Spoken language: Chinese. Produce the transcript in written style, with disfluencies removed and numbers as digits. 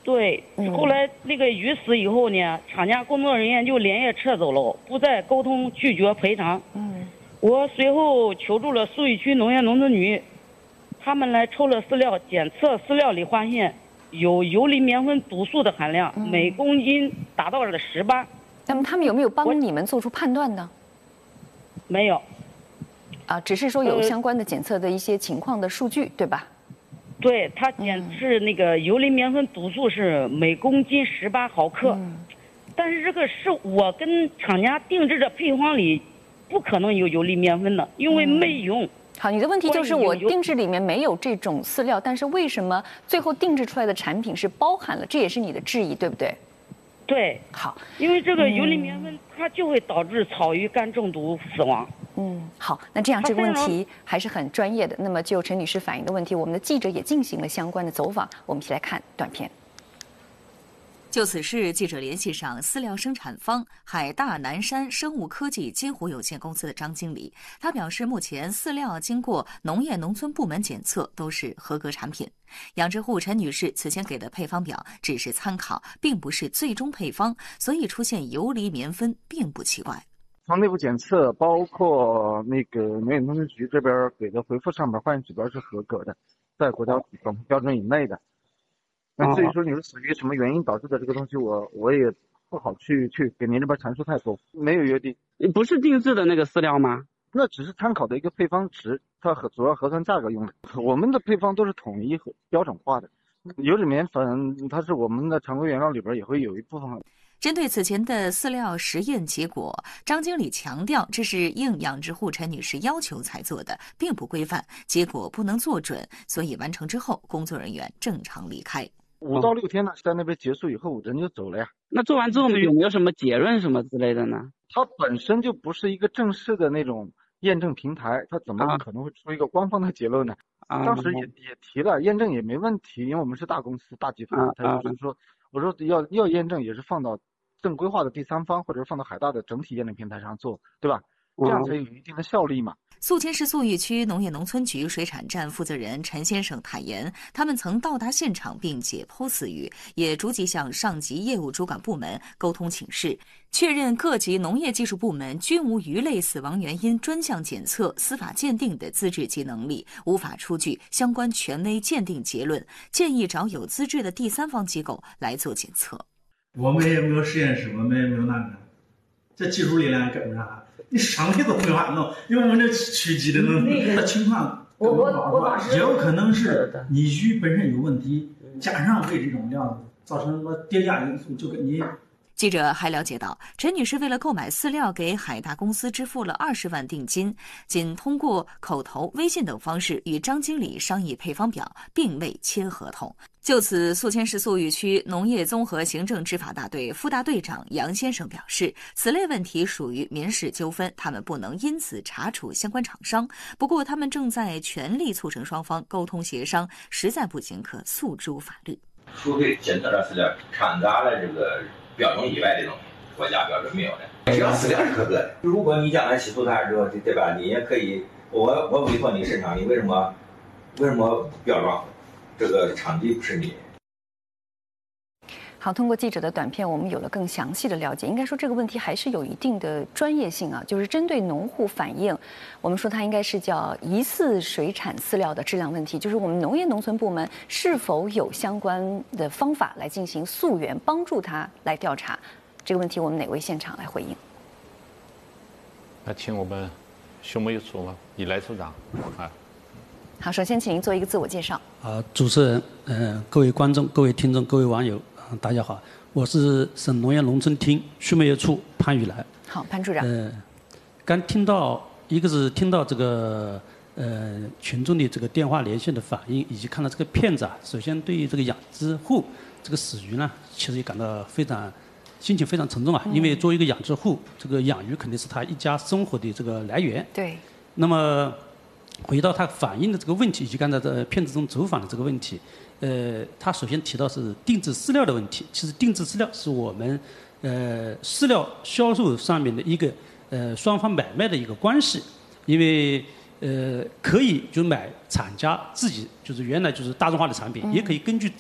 对，后来那个鱼死以后呢，厂家工作人员就连夜撤走了，不再沟通，拒绝赔偿。我随后求助了苏玉区农业农村局，他们来抽了饲料，检测饲料里发现有游离棉酚毒素的含量，每公斤达到了18。 那么他们有没有帮你们做出判断呢？ 没有。 只是说有相关的检测的一些情况的数据，对吧？ 对，它检测那个游离棉酚毒素是每公斤18毫克，但是这个是我跟厂家定制的配方里不可能有游离棉酚的，因为没用。 好，你的问题就是我定制里面没有这种饲料，但是为什么最后定制出来的产品是包含了？这也是你的质疑，对不对？ 对， 好， 因为这个游离棉酚它就会导致草鱼肝中毒死亡。 好，那这样这个问题还是很专业的。那么就陈女士反映的问题，我们的记者也进行了相关的走访，我们一起来看短片。 就此事，记者联系上饲料生产方海大南山生物科技金湖有限公司的张经理，他表示，目前饲料经过农业农村部门检测都是合格产品。养殖户陈女士此前给的配方表只是参考，并不是最终配方，所以出现游离棉酚并不奇怪。 从内部检测，包括那个农业农村局这边给的回复上面，化验指标是合格的，在国家总标准以内的。那至于说你是属于什么原因导致的这个东西，我也不好去给您这边阐述太多。没有约定， 不是定制的那个饲料吗？ 那只是参考的一个配方值，它主要核算价格用的。我们的配方都是统一和标准化的。游离棉酚它是我们的常规原料里边也会有一部分。 针对此前的饲料实验结果，张经理强调，这是应养殖户陈女士要求才做的，并不规范，结果不能做准，所以完成之后，工作人员正常离开。 5到6天呢，在那边结束以后，人就走了呀。 那做完之后有没有什么结论什么之类的呢？ 它本身就不是一个正式的那种验证平台，它怎么可能会出一个官方的结论呢？当时也提了，验证也没问题，因为我们是大公司大集团，他就是说，我说要验证也是放到正规化的第三方，或者是放到海大的整体验证平台上做，对吧？这样才有一定的效力嘛。 宿迁市宿玉区农业农村局水产站负责人陈先生坦言，他们曾到达现场并解剖死鱼，也逐级向上级业务主管部门沟通请示，确认各级农业技术部门均无鱼类死亡原因专项检测、司法鉴定的资质及能力，无法出具相关权威鉴定结论，建议找有资质的第三方机构来做检测。 我们也没有实验室，我们也没有那个，这技术力量跟不上。你上去都没法弄，因为我们这区级的那个情况，也有可能是你鱼本身有问题，加上喂这种料造成什么叠加因素，就跟你。 记者还了解到，陈女士为了购买饲料，给海大公司支付了20万定金，仅通过口头、微信等方式与张经理商议配方表，并未签合同。就此，宿迁市宿玉区农业综合行政执法大队副大队长杨先生表示，此类问题属于民事纠纷，他们不能因此查处相关厂商。不过，他们正在全力促成双方沟通协商，实在不行可诉诸法律。 除非检测的饲料掺杂了这个标准以外的东西，国家标准没有的，只要饲料是合格的。如果你将来起诉他之后，对吧？你也可以，我委托你生产，你为什么标装？这个场地不是你。 好，通过记者的短片，我们有了更详细的了解。应该说这个问题还是有一定的专业性啊，就是针对农户反映，我们说它应该是叫疑似水产饲料的质量问题，就是我们农业农村部门是否有相关的方法来进行溯源，帮助他来调查这个问题。我们哪位现场来回应？ 那请我们畜牧业处以来处长啊。 好，首先请您做一个自我介绍。 主持人，各位观众、各位听众、各位网友，大家好，我是省农业农村厅畜牧业处潘宇来。 好，潘处长。 刚听到，一个是听到这个群众的这个电话连线的反应，以及看到这个片子啊，首先对于这个养殖户这个死鱼呢，其实也感到心情非常沉重啊，因为作为一个养殖户，这个养鱼肯定是他一家生活的这个来源。 对。 那么回到他反映的这个问题，以及刚才在片子中走访的这个问题，他首先提到是定制饲料的问题。其实定制饲料是我们饲料销售上面的一个双方买卖的一个关系，因为可以就买厂家自己就是原来就是大众化的产品，也可以根据